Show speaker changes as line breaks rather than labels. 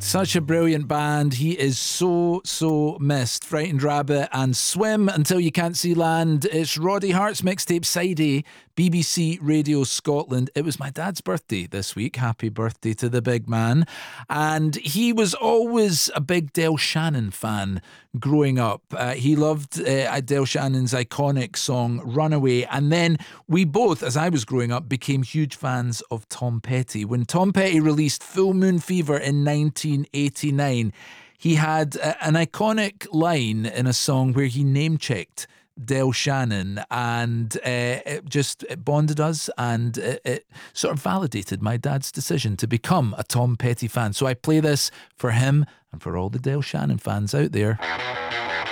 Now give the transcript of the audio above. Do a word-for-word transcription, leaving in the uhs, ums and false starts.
Such a brilliant band. He is so, so missed. Frightened Rabbit and Swim Until You Can't See Land. It's Roddy Hart's mixtape Side A, B B C Radio Scotland. It was my dad's birthday this week. Happy birthday to the big man. And he was always a big Del Shannon fan growing up. Uh, he loved uh, Del Shannon's iconic song Runaway. And then we both, as I was growing up, became huge fans of Tom Petty. When Tom Petty released Full Moon Fever in nineteen eighty-nine, he had uh, an iconic line in a song where he name-checked Del Shannon, and uh, it just it bonded us, and it, it sort of validated my dad's decision to become a Tom Petty fan. So I play this for him and for all the Del Shannon fans out there.